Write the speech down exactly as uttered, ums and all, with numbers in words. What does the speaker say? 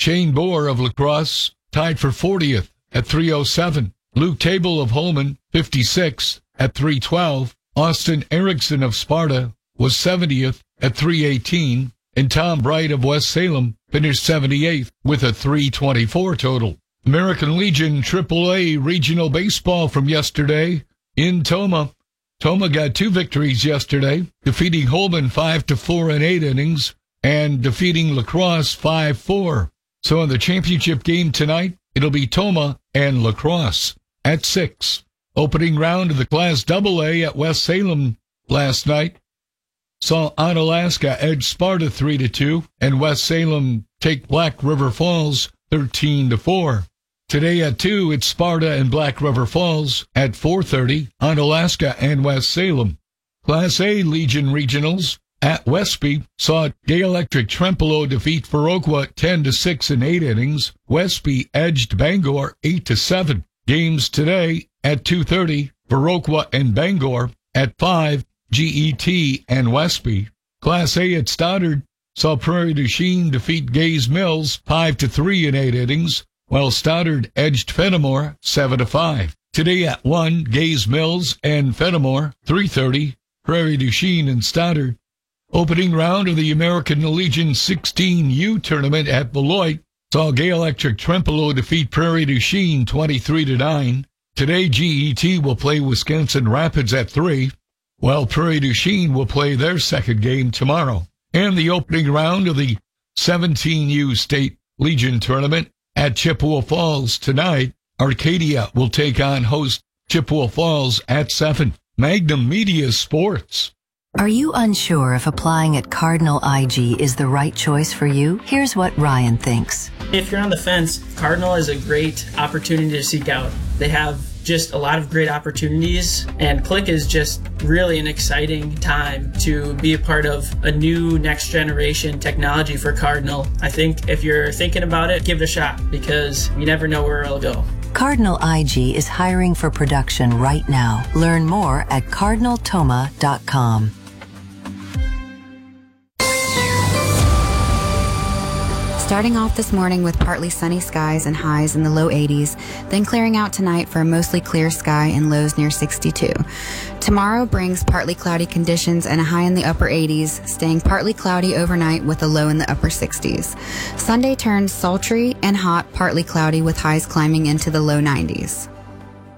Shane Bohr of La Crosse tied for fortieth at three oh seven. Luke Table of Holman, fifty-sixth at three twelve. Austin Erickson of Sparta was seventieth at three eighteen. And Tom Bright of West Salem finished seventy-eighth with a three twenty-four total. American Legion triple A Regional Baseball from yesterday in Tomah. Tomah got two victories yesterday, defeating Holman five to four in eight innings and defeating La Crosse five four. So in the championship game tonight, it'll be Tomah and La Crosse at six. Opening round of the Class double A at West Salem last night saw Onalaska edge Sparta three to two and West Salem take Black River Falls thirteen to four. Today at two, it's Sparta and Black River Falls. At four thirty, Onalaska and West Salem. Class A Legion Regionals at Westby saw Gay Electric Trempealeau defeat Viroqua ten to six in eight innings. Westby edged Bangor eight to seven. Games today at two thirty, Viroqua and Bangor. At five, G E T and Westby. Class A at Stoddard saw Prairie du Chien defeat Gaze Mills five to three in eight innings, while Stoddard edged Fenimore seven to five. Today at one, Gaze Mills and Fenimore. three thirty, Prairie du Chien and Stoddard. Opening round of the American Legion sixteen U tournament at Beloit saw Gay Electric Trempealeau defeat Prairie du Chien twenty-three to nine. Today, G E T will play Wisconsin Rapids at three, while Prairie du Chien will play their second game tomorrow. And the opening round of the seventeen U State Legion tournament at Chippewa Falls tonight, Arcadia will take on host Chippewa Falls at seven. Magnum Media Sports. Are you unsure if applying at Cardinal I G is the right choice for you? Here's what Ryan thinks. If you're on the fence, Cardinal is a great opportunity to seek out. They have just a lot of great opportunities, and Click is just really an exciting time to be a part of a new next generation technology for Cardinal. I think if you're thinking about it, give it a shot, because you never know where it'll go. Cardinal I G is hiring for production right now. Learn more at cardinal toma dot com. Starting off this morning with partly sunny skies and highs in the low eighties, then clearing out tonight for a mostly clear sky and lows near sixty-two. Tomorrow brings partly cloudy conditions and a high in the upper eighties, staying partly cloudy overnight with a low in the upper sixties. Sunday turns sultry and hot, partly cloudy with highs climbing into the low nineties.